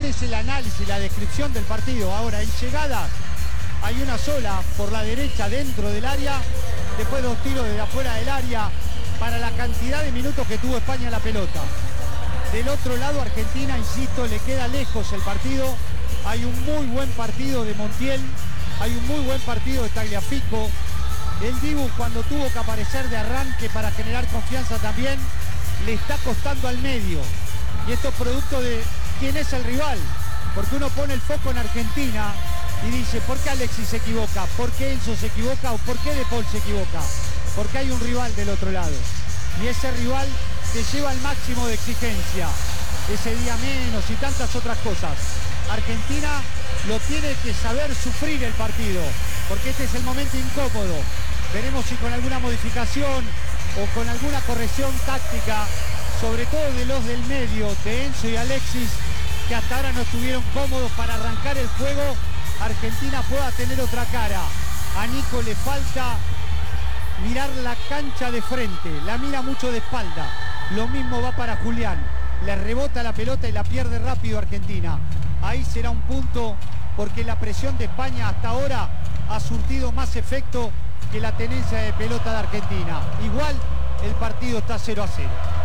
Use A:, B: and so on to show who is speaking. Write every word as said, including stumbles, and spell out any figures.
A: es el análisis, la descripción del partido. Ahora, en llegadas, hay una sola por la derecha dentro del área, después dos tiros desde afuera del área, para la cantidad de minutos que tuvo España en la pelota. Del otro lado, Argentina, insisto, le queda lejos el partido. Hay un muy buen partido de Montiel, hay un muy buen partido de Tagliafico. El Dibu, cuando tuvo que aparecer de arranque para generar confianza también, le está costando al medio. Y esto es producto de quién es el rival. Porque uno pone el foco en Argentina y dice, ¿por qué Alexis se equivoca? ¿Por qué Enzo se equivoca? ¿O por qué De Paul se equivoca? Porque hay un rival del otro lado. Y ese rival te lleva al máximo de exigencia. Ese día menos y tantas otras cosas. Argentina lo tiene que saber sufrir el partido, porque este es el momento incómodo. Veremos si con alguna modificación o con alguna corrección táctica, sobre todo de los del medio, de Enzo y Alexis, que hasta ahora no estuvieron cómodos para arrancar el juego, Argentina pueda tener otra cara. A Nico le falta mirar la cancha de frente, la mira mucho de espalda. Lo mismo va para Julián. Le rebota la pelota y la pierde rápido Argentina. Ahí será un punto, porque la presión de España hasta ahora ha surtido más efecto que la tenencia de pelota de Argentina. Igual el partido está cero a cero.